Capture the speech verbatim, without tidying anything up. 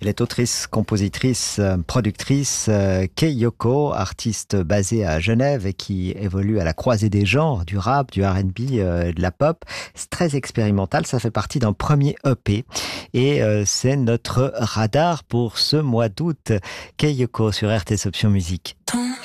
Elle est autrice, compositrice, euh, productrice. euh, Kei Yoko, artiste basée à Genève et qui évolue à la croisée des genres, du rap, du R and B, euh, de la pop. C'est très expérimental, ça fait partie d'un premier E P et euh, c'est notre radar pour ce mois d'août. Kei Yoko sur R T S Option Musique. Ton